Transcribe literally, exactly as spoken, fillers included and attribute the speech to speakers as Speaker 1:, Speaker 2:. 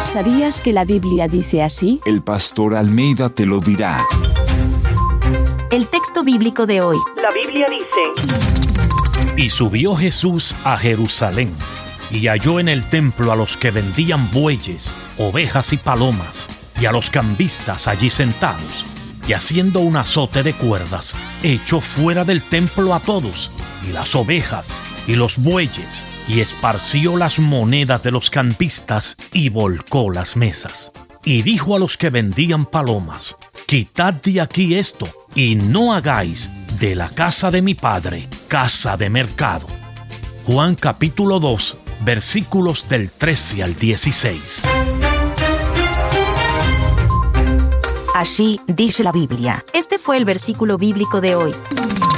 Speaker 1: ¿Sabías que la Biblia dice así?
Speaker 2: El pastor Almeida te lo dirá.
Speaker 3: El texto bíblico de hoy.
Speaker 4: La Biblia dice:
Speaker 5: Y subió Jesús a Jerusalén, y halló en el templo a los que vendían bueyes, ovejas y palomas, y a los cambistas allí sentados, y haciendo un azote de cuerdas, echó fuera del templo a todos, y las ovejas, y los bueyes, y esparció las monedas de los cambistas, y volcó las mesas. Y dijo a los que vendían palomas: Quitad de aquí esto, y no hagáis de la casa de mi padre casa de mercado. Juan capítulo dos, versículos del trece al dieciséis.
Speaker 6: Así dice la Biblia.
Speaker 3: Este fue el versículo bíblico de hoy.